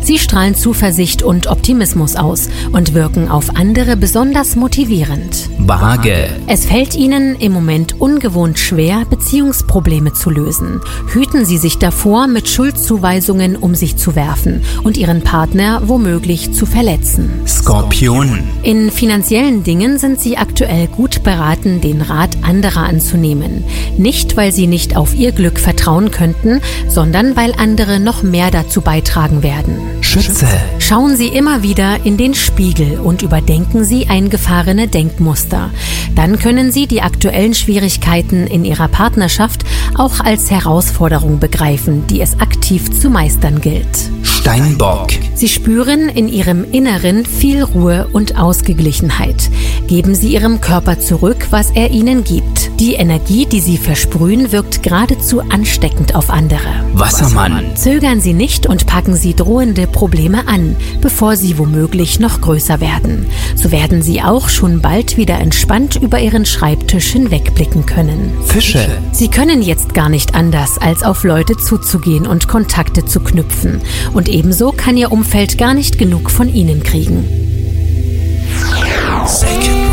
Sie strahlen Zuversicht und Optimismus aus und wirken auf andere besonders motivierend. Waage. Es fällt Ihnen im Moment ungewohnt schwer, Beziehungsprobleme zu lösen. Hüten Sie sich davor, mit Schuldzuweisungen um sich zu werfen und Ihren Partner womöglich zu verletzen. Skorpion. In finanziellen Dingen sind Sie aktuell gut beraten, den Rat anderer anzunehmen. Nicht, weil Sie nicht auf Ihr Glück vertrauen könnten, sondern weil andere noch mehr dazu beitragen werden. Schütze. Schauen Sie immer wieder in den Spiegel und überdenken Sie eingefahrene Denkmuster. Dann können Sie die aktuellen Schwierigkeiten in Ihrer Partnerschaft auch als Herausforderung begreifen, die es aktiv zu meistern gilt. Steinbock. Sie spüren in Ihrem Inneren viel Ruhe und Ausgeglichenheit. Geben Sie Ihrem Körper zurück, was er Ihnen gibt. Die Energie, die Sie versprühen, wirkt geradezu ansteckend auf andere. Wassermann. Zögern Sie nicht und packen Sie drohende Probleme an, bevor sie womöglich noch größer werden. So werden Sie auch schon bald wieder entspannt über Ihren Schreibtisch hinwegblicken können. Fische. Sie können jetzt gar nicht anders, als auf Leute zuzugehen und Kontakte zu knüpfen. Und ebenso kann Ihr Umfeld gar nicht genug von Ihnen kriegen. Second.